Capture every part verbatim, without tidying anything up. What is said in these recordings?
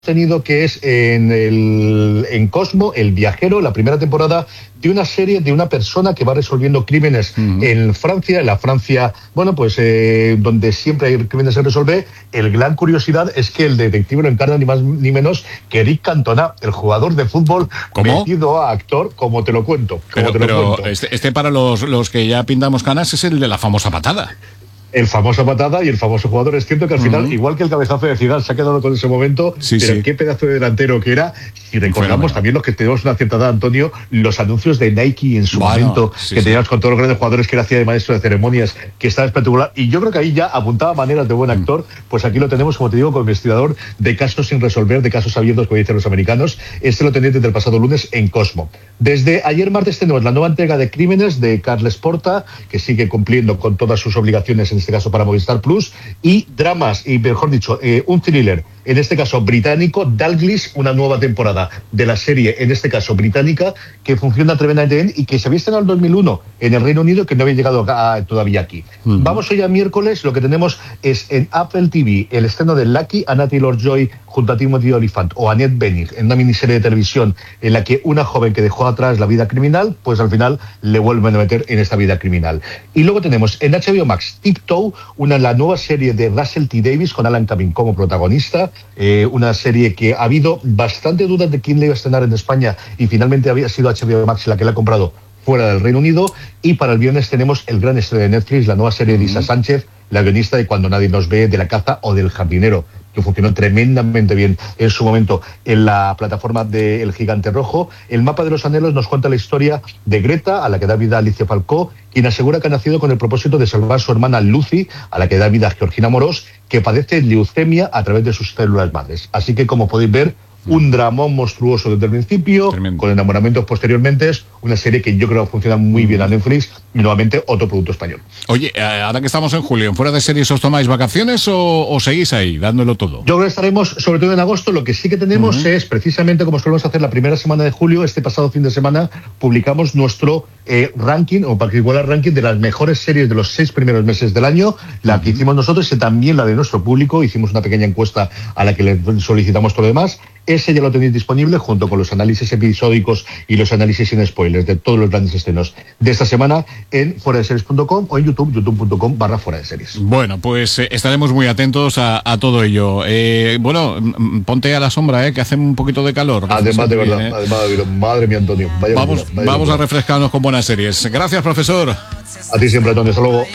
tenido que es en el en Cosmo, El Viajero, la primera temporada de una serie de una persona que va resolviendo crímenes uh-huh. en Francia, en la Francia, bueno, pues eh, donde siempre hay crímenes que resolver. El gran curiosidad es que el detective lo encarna ni más ni menos que Eric Cantona, el jugador de fútbol ¿Cómo? metido a actor, como te lo cuento. Como pero te lo pero cuento. Este, este para los, los que ya pintamos canas es el de la famosa patada. El famoso patada y el famoso jugador. Es cierto que al final, uh-huh. igual que el cabezazo de Zidane, se ha quedado con ese momento, sí, pero sí. qué pedazo de delantero que era. Y recordamos bueno. también los que tenemos una cierta edad, Antonio, los anuncios de Nike en su bueno, momento, sí, que sí. teníamos con todos los grandes jugadores que él hacía de maestro de ceremonias, que estaba espectacular. Y yo creo que ahí ya apuntaba maneras de buen actor, uh-huh. pues aquí lo tenemos, como te digo, como investigador de casos sin resolver, de casos abiertos, como dicen los americanos. Este lo tenéis desde el pasado lunes en Cosmo. Desde ayer martes tenemos la nueva entrega de Crímenes de Carles Porta, que sigue cumpliendo con todas sus obligaciones, en este caso para Movistar Plus, y dramas, y mejor dicho, eh, un thriller, en este caso británico, Dalglish, una nueva temporada de la serie, en este caso británica, que funciona tremendamente bien y que se había estrenado en el dos mil uno en el Reino Unido, que no había llegado a, todavía aquí. Uh-huh. Vamos hoy a miércoles, lo que tenemos es en Apple T V el estreno de Lucky, Anna Taylor-Joy junto a Timothy Olyphant, o Annette Bening, en una miniserie de televisión en la que una joven que dejó atrás la vida criminal, pues al final le vuelven a meter en esta vida criminal. Y luego tenemos en H B O Max Tiptoe, una la nueva serie de Russell T Davies con Alan Cumming como protagonista, eh, una serie que ha habido bastante dudas de quién le iba a estrenar en España y finalmente había sido H B O Max la que la ha comprado fuera del Reino Unido. Y para el viernes tenemos el gran estreno de Netflix, la nueva serie de Lisa Sánchez, la guionista de Cuando nadie nos ve, de La caza o del jardinero, que funcionó tremendamente bien en su momento en la plataforma de El Gigante Rojo. El mapa de los anhelos nos cuenta la historia de Greta, a la que da vida Alicia Falcó, quien asegura que ha nacido con el propósito de salvar a su hermana Lucy, a la que da vida Georgina Morós, que padece leucemia a través de sus células madres. Así que, como podéis ver, un dramón monstruoso desde el principio, Tremendo. con enamoramientos posteriormente, una serie que yo creo que funciona muy bien a Netflix, y nuevamente otro producto español. Oye, ahora que estamos en julio, ¿en fuera de series os tomáis vacaciones o, o seguís ahí, dándolo todo? Yo creo que estaremos, sobre todo en agosto. Lo que sí que tenemos uh-huh. es, precisamente como solemos hacer la primera semana de julio, este pasado fin de semana, publicamos nuestro eh, ranking, o particular ranking, de las mejores series de los seis primeros meses del año, la uh-huh. que hicimos nosotros y también la de nuestro público. Hicimos una pequeña encuesta a la que le solicitamos todo lo demás. Ese ya lo tenéis disponible junto con los análisis episódicos y los análisis sin spoilers de todos los grandes estrenos de esta semana en fuera de series punto com o en YouTube, youtube punto com barra fuera de series. Bueno, pues eh, estaremos muy atentos a, a todo ello. Eh, bueno, ponte a la sombra, eh, que hace un poquito de calor. Además de verdad, bien, eh. además de madre mía, Antonio. Vaya vamos vida, vaya vamos vida. a refrescarnos con buenas series. Gracias, profesor. A ti siempre, Antonio. Hasta luego.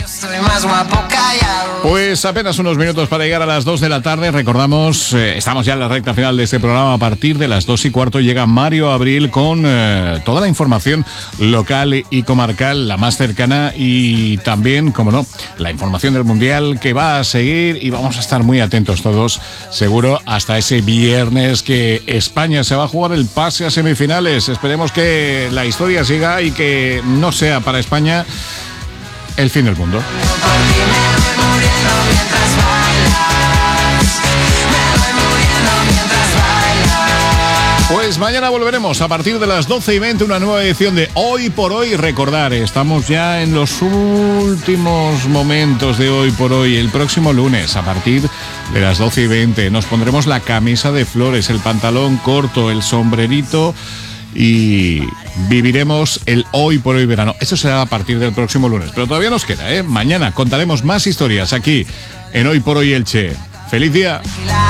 Pues apenas unos minutos para llegar a las dos de la tarde. Recordamos, eh, estamos ya en la recta final de este programa. A partir de las dos y cuarto llega Mario Abril con eh, toda la información local y comarcal, la más cercana, y también, como no, la información del Mundial que va a seguir, y vamos a estar muy atentos todos, seguro, hasta ese viernes que España se va a jugar el pase a semifinales. Esperemos que la historia siga y que no sea para España el fin del mundo. Pues mañana volveremos a partir de las doce y veinte, una nueva edición de Hoy por Hoy. Recordar, estamos ya en los últimos momentos de Hoy por Hoy. El próximo lunes, a partir de las doce y veinte, nos pondremos la camisa de flores, el pantalón corto, el sombrerito, y viviremos el Hoy por Hoy verano. Eso será a partir del próximo lunes, pero todavía nos queda, ¿eh? Mañana contaremos más historias aquí en Hoy por Hoy Elche. ¡Feliz día!